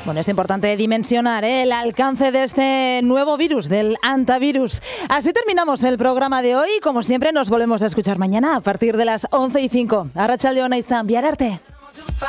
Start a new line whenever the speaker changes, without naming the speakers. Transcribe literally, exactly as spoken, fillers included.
Bueno, es importante dimensionar ¿eh? el alcance de este nuevo virus, del hantavirus. Así terminamos el programa de hoy. Como siempre, nos volvemos a escuchar mañana a partir de las once y cinco. Arratsalde ona izan, bihar arte.